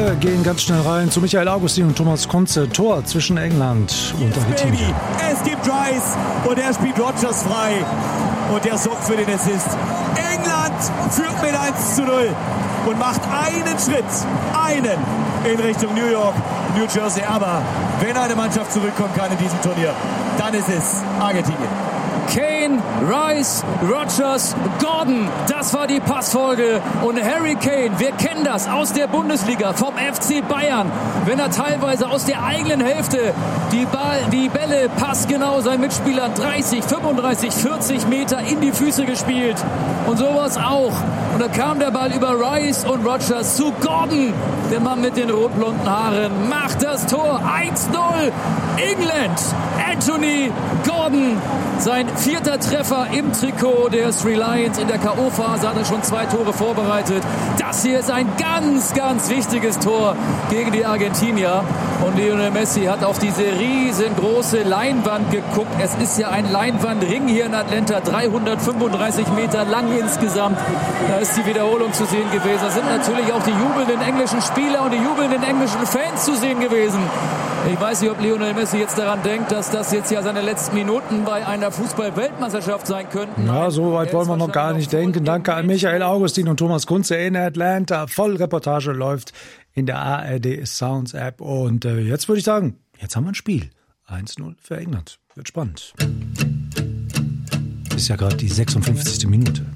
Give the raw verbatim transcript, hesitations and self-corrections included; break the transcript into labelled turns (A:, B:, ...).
A: Wir gehen ganz schnell rein zu Michael Augustin und Thomas Kunze. Tor zwischen England und Argentinien.
B: Es gibt Rice und er spielt Rodgers frei. Und der sorgt für den Assist. England führt mit eins zu null und macht einen Schritt, einen in Richtung New York, New Jersey. Aber wenn eine Mannschaft zurückkommen kann in diesem Turnier, dann ist es Argentinien.
C: Kane, Rice, Rodgers, Gordon, das war die Passfolge. Und Harry Kane, wir kennen das aus der Bundesliga, vom F C Bayern, wenn er teilweise aus der eigenen Hälfte die, Ball, die Bälle passgenau seinen Mitspielern dreißig, fünfunddreißig, vierzig Meter in die Füße gespielt. Und sowas auch. Und da kam der Ball über Rice und Rodgers zu Gordon. Der Mann mit den rot-blonden Haaren macht das Tor. eins null England. Anthony Gordon, sein vierter Treffer im Trikot der Three Lions. In der K O-Phase hat er schon zwei Tore vorbereitet. Das hier ist ein ganz, ganz wichtiges Tor gegen die Argentinier. Und Lionel Messi hat auf diese riesengroße Leinwand geguckt. Es ist ja ein Leinwandring hier in Atlanta, dreihundertfünfunddreißig Meter lang insgesamt. Da ist die Wiederholung zu sehen gewesen. Da sind natürlich auch die jubelnden englischen Spieler und die jubelnden englischen Fans zu sehen gewesen. Ich weiß nicht, ob Lionel Messi jetzt daran denkt, dass das jetzt ja seine letzten Minuten bei einer Fußball-Weltmeisterschaft sein könnten.
A: Ja, so weit wollen wir noch gar nicht denken. Danke an Michael Augustin und Thomas Kunze in Atlanta. Vollreportage läuft in der A R D Sounds App. Und äh, jetzt würde ich sagen, jetzt haben wir ein Spiel. eins null für England. Wird spannend. Ist ja gerade die sechsundfünfzigste Minute.